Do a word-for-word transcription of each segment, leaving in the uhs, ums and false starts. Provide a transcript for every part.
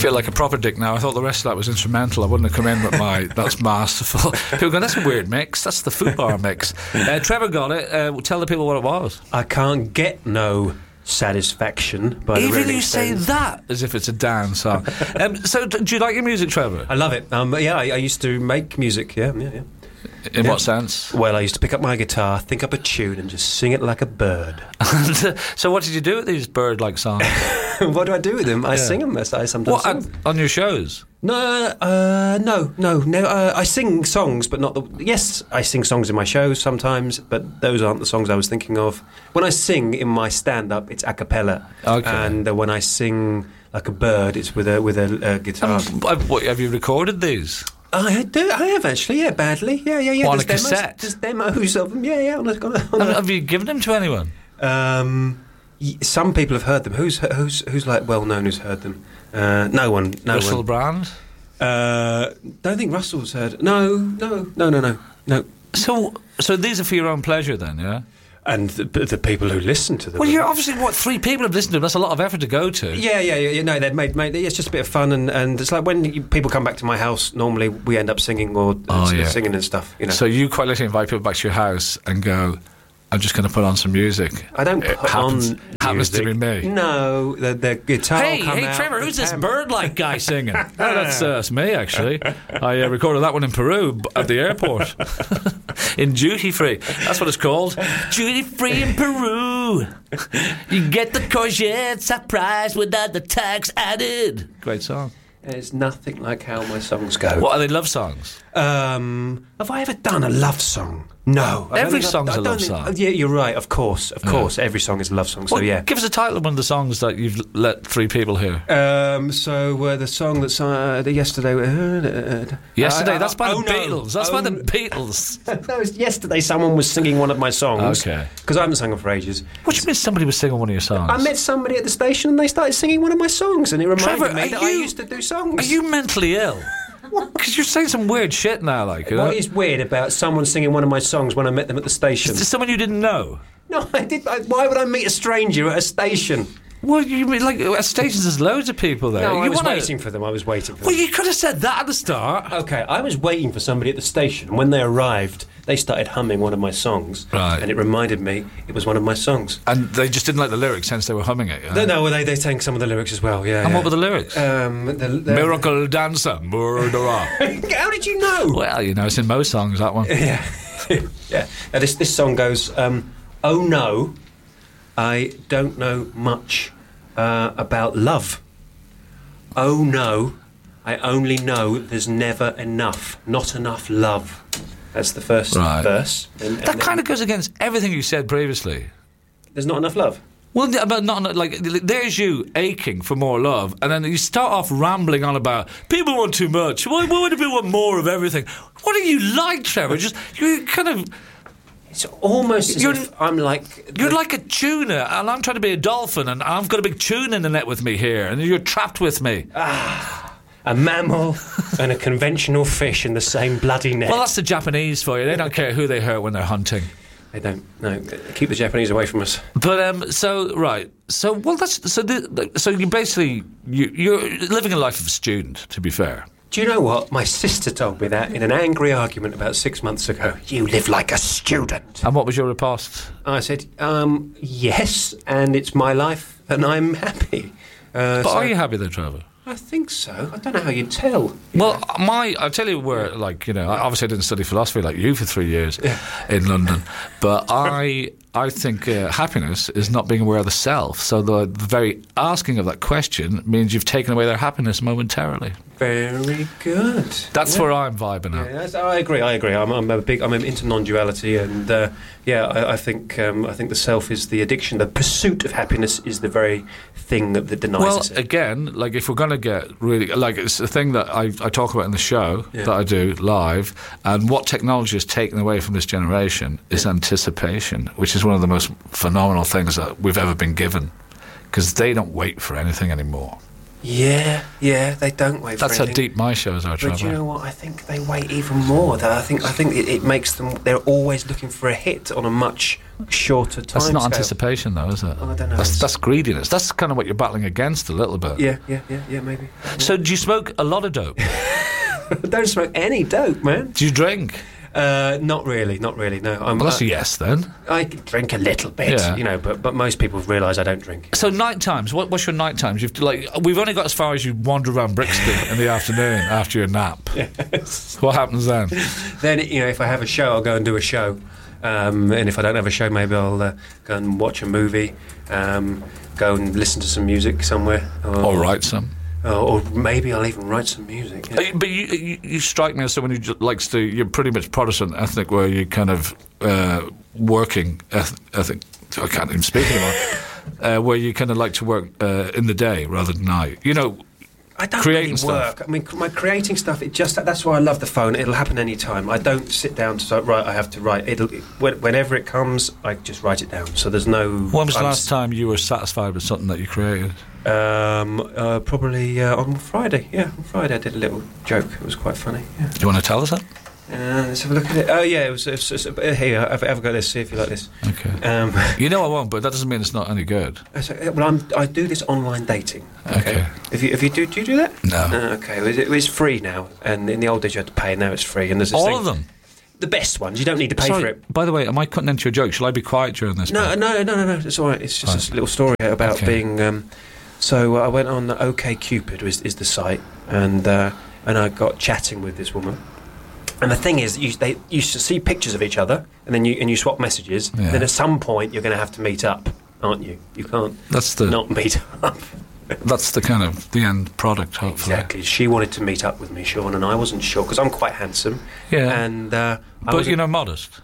feel like a proper dick now. I thought the rest of that was instrumental. I wouldn't have come in with my that's masterful. People go, that's a weird mix. That's the Fubar mix. Uh, Trevor got it. Uh, tell the people what it was. I can't get no satisfaction by the Even Rolling you say Stones. that as if it's a dance song. um, so, d- do you like your music, Trevor? I love it. Um, yeah, I, I used to make music. Yeah, yeah, yeah. In yeah. what sense? Well, I used to pick up my guitar, think up a tune, and just sing it like a bird. So, what did you do with these bird-like songs? What do I do with them? I Yeah. sing them. I sometimes What, sing uh, them. on your shows? No, uh, no, no, no. Uh, I sing songs, but not the. Yes, I sing songs in my shows sometimes, but those aren't the songs I was thinking of. When I sing in my stand-up, it's a cappella, Okay. and uh, when I sing like a bird, it's with a with a uh, guitar. Um, uh, what, have you recorded these? I do. I have actually. Yeah, badly. Yeah, yeah, yeah. On a There's demos- cassette? There's demos of them. Yeah, yeah. On a, on a, on Have, a, have you given them to anyone? um, y- some people have heard them. Who's who's who's like well known who's heard them? Uh, no one. No Russell one. Brand? Uh, don't think Russell's heard. No, no, no, no, no, no. So, so these are for your own pleasure then, yeah? And the, the people who listen to them. Well, you're obviously, what, three people have listened to them. That's a lot of effort to go to. Yeah, yeah, yeah, yeah. No, they've made, made. It's just a bit of fun, and, and it's like when you, people come back to my house. Normally, we end up singing or Oh, uh, yeah. singing and stuff. You know. So you quite literally invite people back to your house and go, I'm just going to put on some music. I don't It put happens, on happens to music. be me. No, the, the guitar. Hey, will come hey, out, Trevor, the who's this tam- bird-like guy singing? Oh, that's, uh, that's me, actually. I uh, recorded that one in Peru b- at the airport. In Duty Free. That's what it's called. Duty Free in Peru. You get the courgette surprise without the tax added. Great song. It's nothing like how my songs go. What, are they love songs? Um, have I ever done a love song? No. I don't Every think I've- song's I a don't love think- song. Yeah, you're right. Of course, of course. Every song is a love song. So Well, yeah. Give us a title of one of the songs that you've let three people hear. Um, so uh, the song that's uh, the yesterday. Uh, Yesterday, uh, that's by oh, the no. Beatles. That's Oh, by the no. Beatles. That was yesterday. Someone was singing one of my songs. Okay. Because I haven't sung them for ages. What do you mean somebody was singing one of your songs? I met somebody at the station and they started singing one of my songs, and it reminded Trevor, me are that I you- used to do songs. Are you mentally ill? Because you're saying some weird shit now, like, you know? What is weird about someone singing one of my songs when I met them at the station? Is this someone you didn't know? No, I did. I, why would I meet a stranger at a station? Well, you mean, like, at stations there's loads of people there. No, you I was wanna- waiting for them. I was waiting for Well, them. you could have said that at the start. Okay, I was waiting for somebody at the station. And when they arrived, they started humming one of my songs. Right. And it reminded me it was one of my songs. And they just didn't like the lyrics, hence they were humming it. Yeah? No, no, well, they, they sang some of the lyrics as well, yeah. And yeah. what were the lyrics? Um, the, the, Miracle dancer, murderer. How did you know? Well, you know, it's in most songs, that one. Yeah. yeah. Now, this, this song goes, um, oh no, I don't know much uh, about love. Oh no, I only know there's never enough, not enough love. That's the first Right. verse. And, That kind of goes against everything you said previously. There's not enough love. Well, yeah, but not like there's you aching for more love, and then you start off rambling on about people want too much. Why, why do people want more of everything? What are you like, Trevor? Just you kind of It's almost as You're- if I'm like... you're like a tuna, and I'm trying to be a dolphin, and I've got a big tuna in the net with me here, and you're trapped with me. a mammal and a conventional fish in the same bloody net. Well, that's the Japanese for you. They don't care who they hurt when they're hunting. They don't. No, keep the Japanese away from us. But um, so right, so well, that's so. The, so you basically you, you're living a life of a student. To be fair, Do you know what? My sister told me that in an angry argument about six months ago. You live like a student. and what was your riposte? I said, um, yes, and it's my life, and I'm happy. Uh, But so- are you happy though, Trevor? I think so. I don't know how you'd tell. Well, my I'll tell you where, like, you know, I obviously I didn't study philosophy like you for three years in London, but I I think uh, happiness is not being aware of the self. So the, the very asking of that question means you've taken away their happiness momentarily. Very good. That's Yeah. where I'm vibing at. Yeah, that's- I agree. I agree. I'm, I'm a big. I'm into non-duality, and uh, yeah, I, I think um, I think the self is the addiction. The pursuit of happiness is the very thing that, that denies Well, us it. again, like if we're going to get really, like it's a thing that I, I talk about in the show Yeah. that I do live, and what technology has taken away from this generation is anticipation, which is one of the most phenomenal things that we've ever been given, because they don't wait for anything anymore. Yeah, yeah, they don't wait That's for how anything. deep my shows are, Trevor. But you know what? I think they wait even more. Though. I think I think it, it makes them. They're always looking for a hit on a much shorter time. That's not scale. anticipation, though, is it? Oh, I don't know. That's, It's- that's greediness. That's kind of what you're battling against a little bit. Yeah, yeah, yeah, yeah, maybe. So, do you smoke a lot of dope? I don't smoke any dope, man. Do you drink? Uh, not really, not really. No, I'm. Well, that's uh, a yes, then. I drink a little bit, Yeah. you know, but but most people realise I don't drink. So, night times. What, what's your night times? You've like we've only got as far as you wander around Brixton in the afternoon after your nap. Yes. What happens then? Then you know, if I have a show, I'll go and do a show, um, and if I don't have a show, maybe I'll uh, go and watch a movie, um, go and listen to some music somewhere, or, All right, some. or, or maybe I'll even write some music. yeah. Uh, But you, you, you strike me as someone who just likes to. You're pretty much Protestant ethnic, where you kind of uh, working eth- ethic. I can't even speak anymore. uh, where you kind of like to work uh, in the day rather than night. You know, I don't creating really stuff. work. I mean, my creating stuff. It just that's why I love the phone. It'll happen any time. I don't sit down to start, right. I have to write. It'll when- whenever it comes, I just write it down. So there's no. when was the I'm last time you were satisfied with something that you created? Um, uh, probably uh, on Friday. Yeah, on Friday I did a little joke. It was quite funny. Yeah. Do you want to tell us that? Uh, let's have a look at it. Oh yeah, it was. It was, it was uh, here, have, have a go at this. See if you like this. Okay. Um, You know I won't, but that doesn't mean it's not any good. so, uh, well, I'm, I do this online dating. Okay. If you if you do do you do that? No. Uh, okay. Well, it, it's free now, and in the old days you had to pay. Now it's free, and there's this All thing- of them. The best ones. You don't need to pay Sorry, for it. by the way, am I cutting into your joke? Shall I be quiet during this? No, bit? no, no, no, no. It's all right. It's just Right. a little story about Okay. being. Um, so uh, I went on OkCupid is, is the site, and uh, and I got chatting with this woman. And the thing is, you they you see pictures of each other, and then you and you swap messages. Yeah. Then at some point you're going to have to meet up, aren't you? You can't That's the not meet up. that's the kind of the end product, hopefully. Exactly. She wanted to meet up with me, Sean, and I wasn't sure because I'm quite handsome. Yeah. And uh, I But wasn't- you know, modest.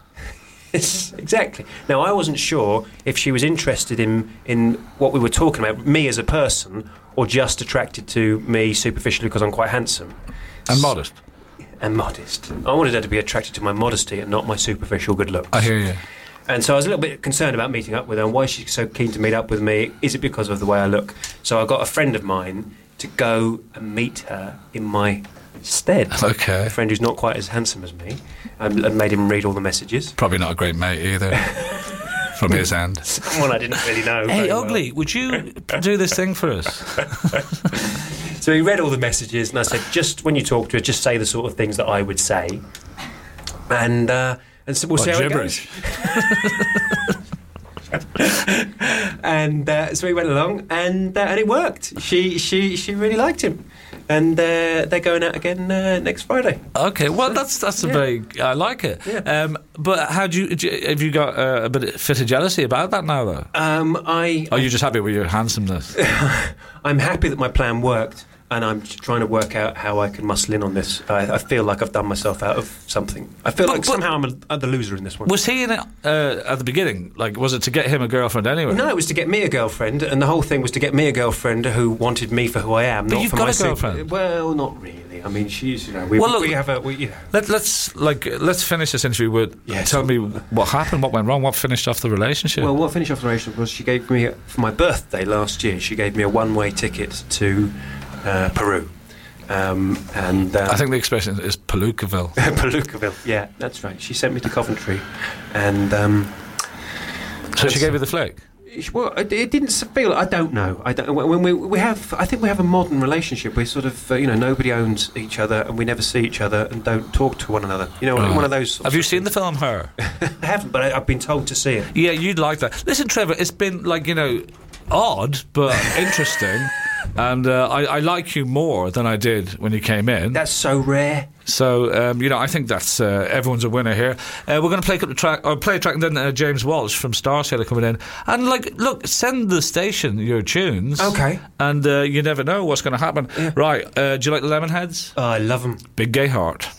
Yes, exactly. Now, I wasn't sure if she was interested in in what we were talking about, me as a person, or just attracted to me superficially because I'm quite handsome And modest. and modest. I wanted her to be attracted to my modesty and not my superficial good looks. I hear you. And so I was a little bit concerned about meeting up with her. And why is she so keen to meet up with me? Is it because of the way I look? So I got a friend of mine to go and meet her in my stead. Okay. A friend who's not quite as handsome as me, and, and made him read all the messages. Probably not a great mate either. From his end. Someone I didn't really know. Hey, very well. Ugly, would you do this thing for us? So he read all the messages, and I said, just when you talk to her, just say the sort of things that I would say, and uh, and so we'll What, see how gibberish? it goes. And uh, so he went along, and uh, and it worked. She she she really liked him, and uh, they're going out again uh, next Friday. Okay, well, that's that's a Yeah. very. I like it. Yeah. Um, but how do you, do you have you got uh, a bit of fit of jealousy about that now, though? Um, I Are you just happy with your handsomeness? I'm happy that my plan worked, and I'm t- trying to work out how I can muscle in on this. I, I feel like I've done myself out of something. I feel But- like but- somehow I'm, a, I'm the loser in this one. Was he in it uh, at the beginning? Like, was it to get him a girlfriend anyway? No, it was to get me a girlfriend, and the whole thing was to get me a girlfriend who wanted me for who I am, But not you've for got my a super- girlfriend. Well, not really. I mean, she's you know we, Well, look- we have a we, you know. Let, let's like let's finish this interview with. Yes. Tell me what happened, what went wrong, what finished off the relationship. Well, what finished off the relationship was she gave me for my birthday last year. She gave me a one-way ticket to uh, Peru, um, and uh, I think the expression is Palookaville. Palookaville. Yeah, that's right. She sent me to Coventry, and. Um, So she gave you the flick. Well, it, it didn't feel. I don't know. I don't. When we we have, I think we have a modern relationship. We sort of, uh, you know, nobody owns each other, and we never see each other, and don't talk to one another. You know, Right. one of those. sorts Have you of seen the film Her? things. I haven't, but I, I've been told to see it. Yeah, you'd like that. Listen, Trevor, it's been like, you know, odd but interesting, and uh, I, I like you more than I did when you came in. That's so rare. So um, you know, I think that's uh, everyone's a winner here. Uh, we're going to play a couple of track or play a track, and then uh, James Walsh from Starsailor coming in, and like, look, send the station your tunes. Okay. And uh, you never know what's going to happen. Yeah. Right? Uh, do you like the Lemonheads? Oh, I love them. Big Gay Heart.